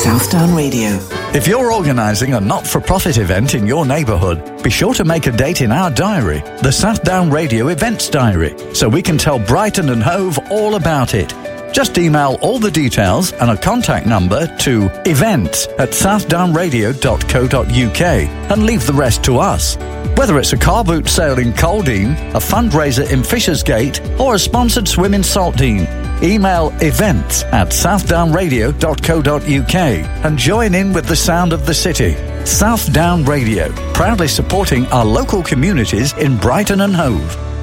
Southdown Radio. If you're organising a not-for-profit event in your neighbourhood, be sure to make a date in our diary, the Southdown Radio Events Diary, so we can tell Brighton and Hove all about it. Just email all the details and a contact number to events@southdownradio.co.uk and leave the rest to us. Whether it's a car boot sale in Coldine, a fundraiser in Fishersgate, or a sponsored swim in Saltdean, email events@southdownradio.co.uk and join in with the sound of the city. Southdown Radio, proudly supporting our local communities in Brighton and Hove.